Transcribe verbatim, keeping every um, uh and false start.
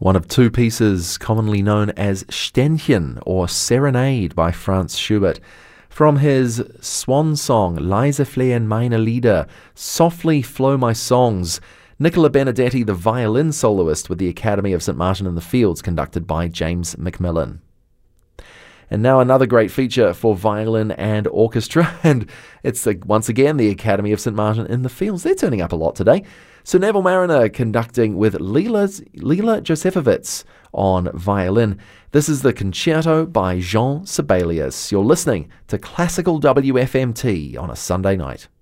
one of two pieces commonly known as Ständchen, or Serenade, by Franz Schubert. From his swan song, Leise flehen meine Lieder, Softly Flow My Songs, Nicola Benedetti, the violin soloist with the Academy of Saint Martin in the Fields, conducted by James Macmillan. And now another great feature for violin and orchestra, and it's the, once again the Academy of Saint Martin in the Fields. They're turning up a lot today. Sir Neville Mariner conducting with Leela, Leela Josefovitz on violin. This is the Concerto by Jean Sibelius. You're listening to Classical W F M T on a Sunday night.